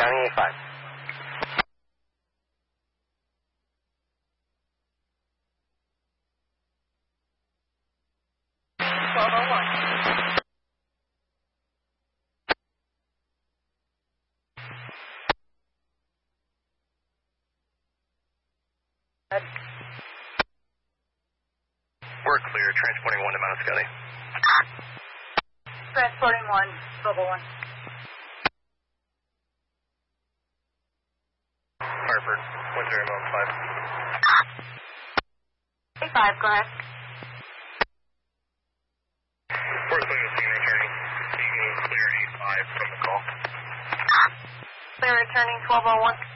returning 85. We're clear. Transporting 1 to Mount Scotty. Transporting 1, 1201. Hartford, 1015. 85, go ahead. We're clear to scene returning. You can clear 85 from the call. Clear returning 1201.